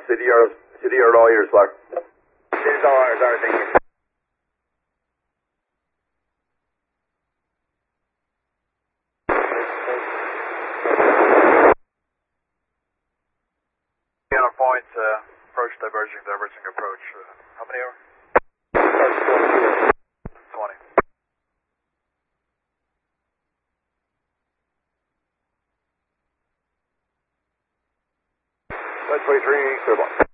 CDR all ears, Clark. Here's all ours, thank you. On point, approach diverging approach. How many over? 20. 23, clear block.